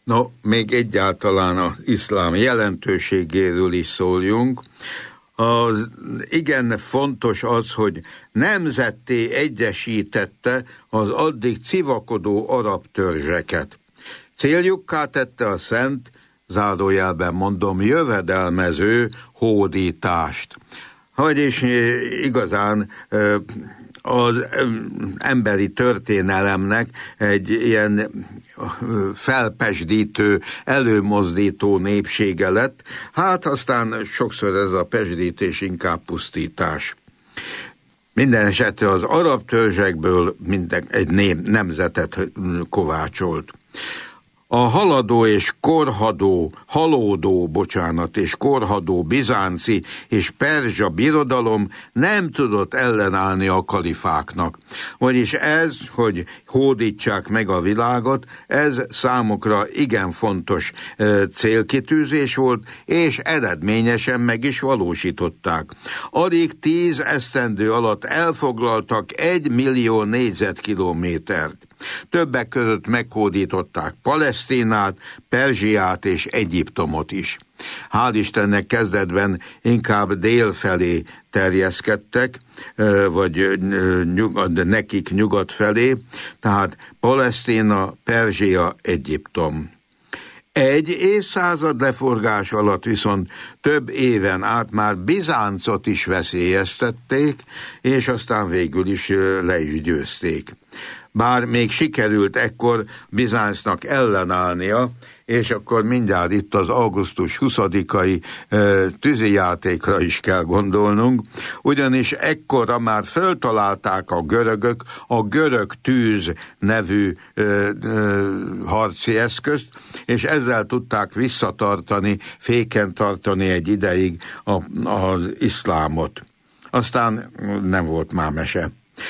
No, még egyáltalán az iszlám jelentőségéről is szóljunk. Az igen fontos az, hogy nemzetté egyesítette az addig civakodó arab törzseket. Céljukká tette a szent, zárójelben mondom, jövedelmező hódítást. Vagyis igazán az emberi történelemnek egy ilyen felpesdítő, előmozdító népsége lett, hát aztán sokszor ez a pesdítés inkább pusztítás. Minden esetre az arab törzsekből egy nemzetet kovácsolt. A halódó és korhadó bizánci és perzsa birodalom nem tudott ellenállni a kalifáknak. Vagyis ez, hogy hódítsák meg a világot, ez számukra igen fontos célkitűzés volt, és eredményesen meg is valósították. Alig 10 esztendő alatt elfoglaltak 1 millió négyzetkilométert. Többek között meghódították Palesztinát, Perzsiát és Egyiptomot is. Hál' Istennek kezdetben inkább dél felé terjeszkedtek, vagy nekik nyugat felé, tehát Palesztina, Perzsia, Egyiptom. Egy évszázad leforgás alatt viszont több éven át már Bizáncot is veszélyeztették, és aztán végül is le is győzték. Bár még sikerült ekkor Bizáncnak ellenállnia, és akkor mindjárt itt az augusztus 20-ai tűzijátékra is kell gondolnunk, ugyanis ekkorra már föltalálták a görögök a görög tűz nevű harci eszközt, és ezzel tudták visszatartani, féken tartani egy ideig az iszlámot. Aztán nem volt már mese.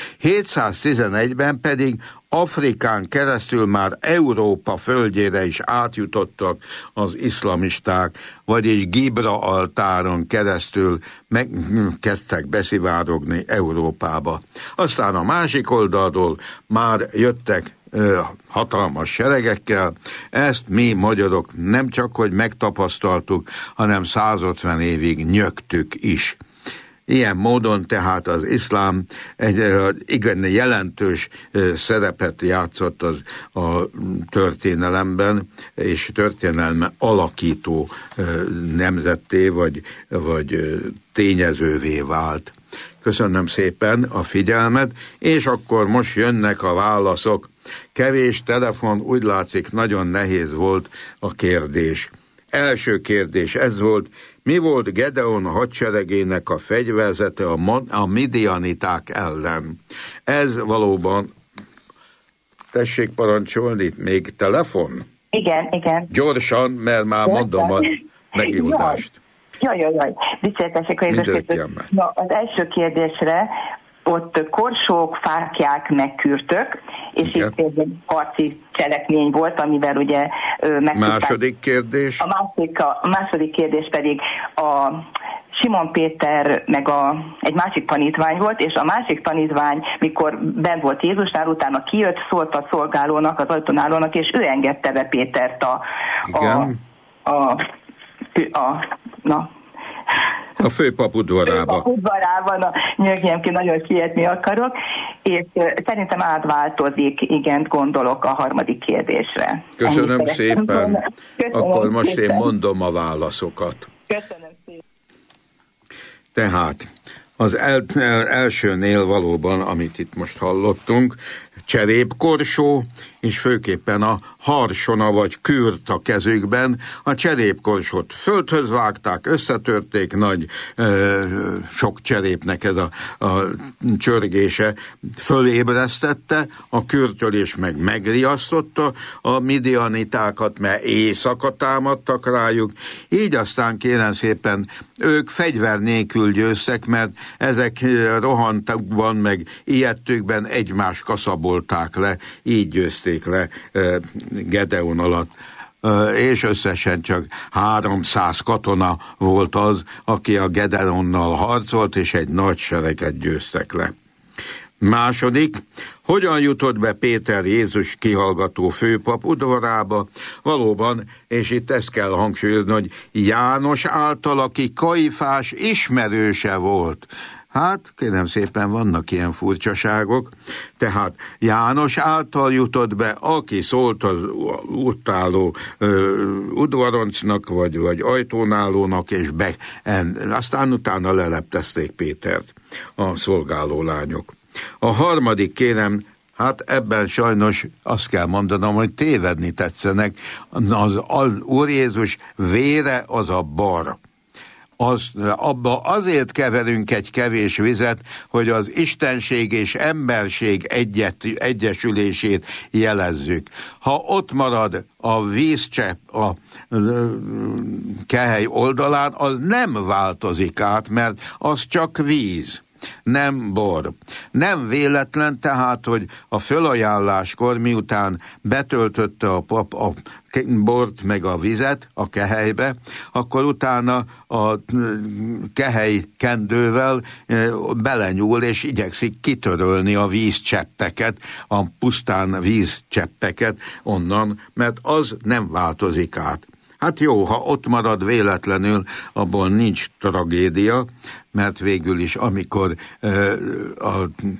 711-ben pedig Afrikán keresztül már Európa földjére is átjutottak az iszlamisták, vagyis Gibraltáron keresztül kezdtek beszivárogni Európába. Aztán a másik oldalról már jöttek hatalmas seregekkel, ezt mi magyarok nem csak hogy megtapasztaltuk, hanem 150 évig nyögtük is. Ilyen módon tehát az iszlám egy igen jelentős szerepet játszott a történelemben, és történelme alakító nemzetté vagy tényezővé vált. Köszönöm szépen a figyelmet, és akkor most jönnek a válaszok. Kevés telefon, úgy látszik, nagyon nehéz volt a kérdés. Első kérdés ez volt: mi volt Gedeon hadseregének a fegyverzete a midianiták ellen? Ez valóban... Tessék parancsolni, még telefon? Igen. Gyorsan, mert már mondom a megoldást. Jaj. Vicceltesek, az első kérdésre ott korsók, fáklyák, megkürtök, és igen. Itt egy harci cselekmény volt, amivel ugye Második kérdés? A második kérdés pedig a Simon Péter meg egy másik tanítvány volt, és a másik tanítvány, mikor benn volt Jézusnál, utána kijött, szólt a szolgálónak, az ajtónálónak, és ő engedte be Pétert a főpap udvarában. Nyögjem ki, nagyon sietni akarok, és szerintem átváltozik, igen, gondolok a harmadik kérdésre. Köszönöm szépen. Akkor most én mondom a válaszokat. Köszönöm szépen. Tehát az elsőnél valóban, amit itt most hallottunk, cserépkorsó, és főképpen a harsona vagy kürt a kezükben. A cserépkorsót földhöz vágták, összetörték, sok cserépnek ez a csörgése fölébresztette, a kürtölés meg megriasztotta a midianitákat, mert éjszaka támadtak rájuk, így aztán kérem szépen ők fegyver nélkül győztek, mert ezek rohantakban meg ijedtükben egymást kaszabolták le, így győzték le Gedeon alatt, és összesen csak 300 katona volt az, aki a Gedeonnal harcolt, és egy nagy sereget győztek le. Második, hogyan jutott be Péter Jézus kihallgató főpap udvarába? Valóban, és itt ezt kell hangsúlyozni, hogy János által, aki Kajfás ismerőse volt. Hát, kérem szépen, vannak ilyen furcsaságok. Tehát János által jutott be, aki szólt az úttáló udvaroncnak, vagy ajtónálónak, és aztán utána leleptezték Pétert a szolgáló lányok. A harmadik, kérem, hát ebben sajnos azt kell mondanom, hogy tévedni tetszenek. Az Úr Jézus vére az a bar. Abba azért keverünk egy kevés vizet, hogy az istenség és emberség egyesülését jelezzük. Ha ott marad a vízcsepp a kehely oldalán, az nem változik át, mert az csak víz, nem bor. Nem véletlen tehát, hogy a fölajánláskor, miután betöltötte a pap a bort meg a vizet a kehelybe, akkor utána a kehely kendővel belenyúl, és igyekszik kitörölni a vízcseppeket, a pusztán vízcseppeket onnan, mert az nem változik át. Hát jó, ha ott marad véletlenül, abból nincs tragédia, mert végül is, amikor a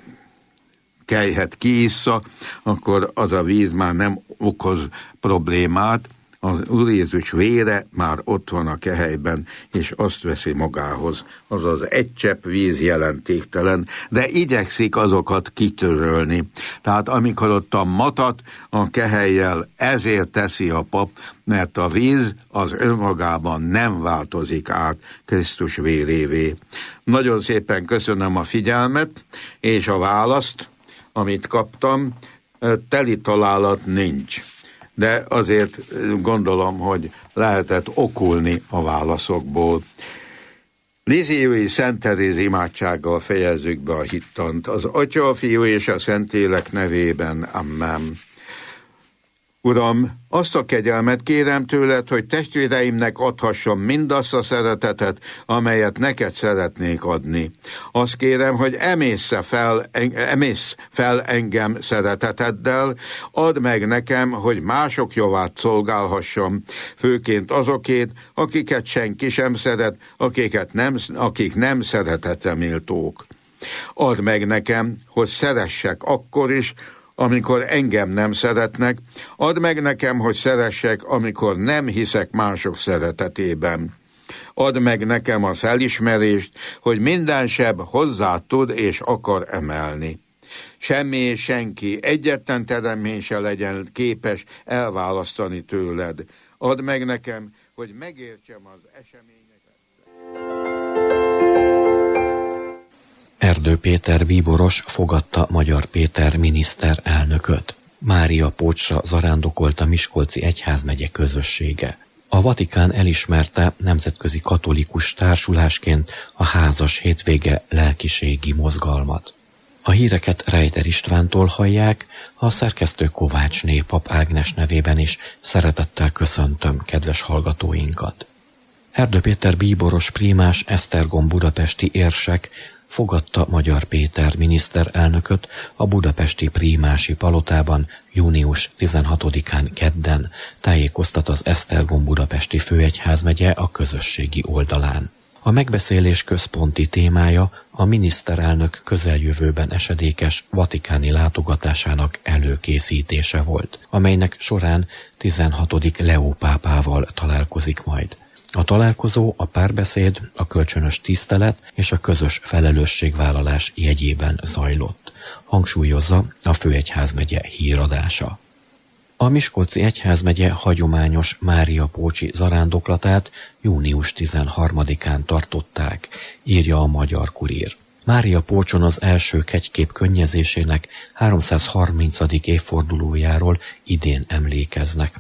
kelyhet kiissza, akkor az a víz már nem okoz problémát, az Úr Jézus vére már ott van a kehelyben, és azt veszi magához. Azaz egy csepp víz jelentéktelen, de igyekszik azokat kitörölni. Tehát amikor ott a matat a kehellyel, ezért teszi a pap, mert a víz az önmagában nem változik át Krisztus vérévé. Nagyon szépen köszönöm a figyelmet, és a választ, amit kaptam, teli találat nincs. De azért gondolom, hogy lehetett okulni a válaszokból. Liziói Szent Teréz imádsággal fejezzük be a hittant. Az Atya, a Fiú és a Szentlélek nevében. Amen. Uram, azt a kegyelmet kérem tőled, hogy testvéreimnek adhassam mindazt a szeretetet, amelyet neked szeretnék adni. Azt kérem, hogy emész fel engem szereteteddel, add meg nekem, hogy mások javát szolgálhassam, főként azokét, akiket senki sem szeret, akik nem szeretetre méltók. Add meg nekem, hogy szeressek akkor is, amikor engem nem szeretnek, add meg nekem, hogy szeressek, amikor nem hiszek mások szeretetében. Add meg nekem a felismerést, hogy minden seb hozzá tud és akar emelni. Semmi és senki, egyetlen teremtmény se legyen képes elválasztani tőled. Add meg nekem, hogy megértsem az eseményeket. Erdő Péter bíboros fogadta Magyar Péter miniszterelnököt. Mária Pócsra zarándokolt a Miskolci Egyházmegye közössége. A Vatikán elismerte nemzetközi katolikus társulásként a házas hétvége lelkiségi mozgalmat. A híreket Rejter Istvántól hallják, a szerkesztő Kovácsné Pap Ágnes nevében is szeretettel köszöntöm kedves hallgatóinkat. Erdő Péter bíboros prímás Esztergom budapesti érsek fogadta Magyar Péter miniszterelnököt a budapesti prímási palotában június 16-án kedden, tájékoztat az Esztergom budapesti főegyházmegye a közösségi oldalán. A megbeszélés központi témája a miniszterelnök közeljövőben esedékes vatikáni látogatásának előkészítése volt, amelynek során 16. Leó pápával találkozik majd. A találkozó a párbeszéd, a kölcsönös tisztelet és a közös felelősségvállalás jegyében zajlott, hangsúlyozza a főegyházmegye híradása. A Miskolci Egyházmegye hagyományos Mária Pócsi zarándoklatát június 13-án tartották, írja a Magyar Kurír. Mária Pócson az első kegykép könnyezésének 330. évfordulójáról idén emlékeznek meg.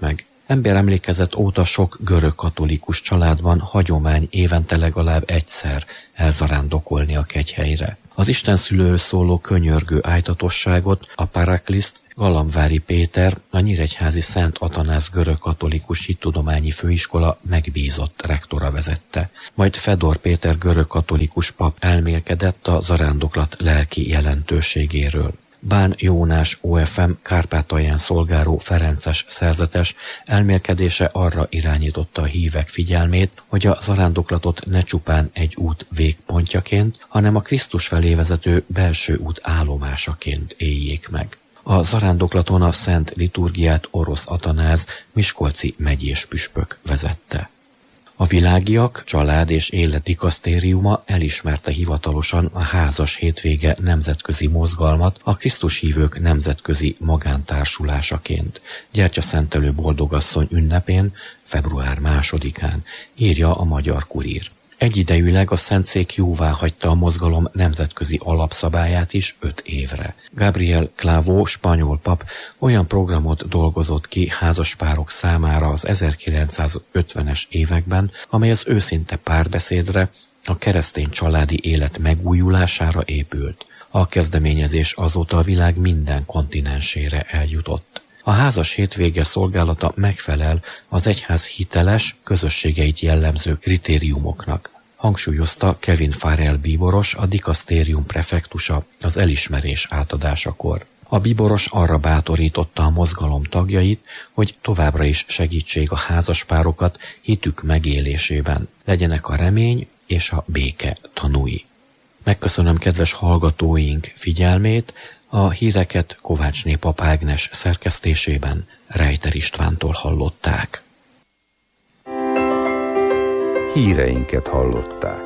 Emberemlékezet óta sok görög-katolikus családban hagyomány évente legalább egyszer elzarándokolni a kegyhelyre. Az istenszülőhöz szóló könyörgő ájtatosságot a Parakliszt Galambvári Péter, a nyíregyházi Szent Atanász görög-katolikus hittudományi főiskola megbízott rektora vezette. Majd Fedor Péter görög-katolikus pap elmélkedett a zarándoklat lelki jelentőségéről. Bán Jónás OFM Kárpátalján szolgáló ferences szerzetes elmélkedése arra irányította a hívek figyelmét, hogy a zarándoklatot ne csupán egy út végpontjaként, hanem a Krisztus felé vezető belső út állomásaként éljék meg. A zarándoklaton a szent liturgiát Orosz Atanáz miskolci megyés püspök vezette. A Világiak Család és Élet Dikasztériuma elismerte hivatalosan a Házas Hétvége nemzetközi mozgalmat a Krisztushívők nemzetközi magántársulásaként. Gyertyaszentelő boldogasszony ünnepén, február 2-án, írja a Magyar Kurír. Egyidejűleg a Szentszék jóváhagyta a mozgalom nemzetközi alapszabályát is 5 évre. Gabriel Clavo, spanyol pap olyan programot dolgozott ki házaspárok számára az 1950-es években, amely az őszinte párbeszédre, a keresztény családi élet megújulására épült. A kezdeményezés azóta a világ minden kontinensére eljutott. A Házas Hétvége szolgálata megfelel az egyház hiteles, közösségeit jellemző kritériumoknak, hangsúlyozta Kevin Farrell bíboros, a dikasztérium prefektusa az elismerés átadásakor. A bíboros arra bátorította a mozgalom tagjait, hogy továbbra is segítsék a házaspárokat hitük megélésében, legyenek a remény és a béke tanúi. Megköszönöm kedves hallgatóink figyelmét, a híreket Kovácsné Pap Ágnes szerkesztésében Rejter Istvántól hallották. Híreinket hallották.